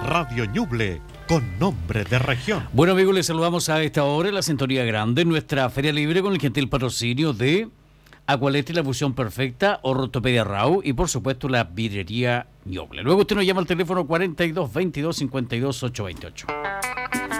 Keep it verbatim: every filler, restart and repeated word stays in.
Radio Ñuble, con nombre de región. Bueno, amigos, les saludamos a esta hora en la Sintonía Grande, nuestra Feria Libre, con el gentil patrocinio de Acualete, la fusión perfecta, Ortopedia Rau y, por supuesto, la vidrería Ñuble. Luego usted nos llama al teléfono cuarenta y dos veintidós cincuenta y dos ochocientos veintiocho.